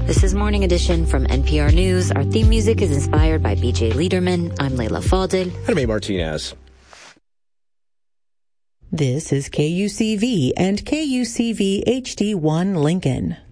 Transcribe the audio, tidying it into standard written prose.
This is Morning Edition from NPR News. Our theme music is inspired by BJ Liederman. I'm Layla Fadel. I'm May Martinez. This is KUCV and KUCV HD1 Lincoln.